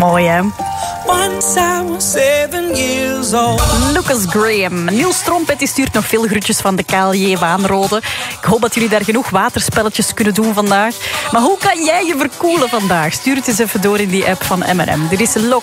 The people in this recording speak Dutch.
Mooi, hè? Once I was 7 years old. Lucas Graham. Niels Trompet die stuurt nog veel groetjes van de KLJ Waanrode. Ik hoop dat jullie daar genoeg waterspelletjes kunnen doen vandaag. Maar hoe kan jij je verkoelen vandaag? Stuur het eens even door in die app van M&M. Dit is Loco.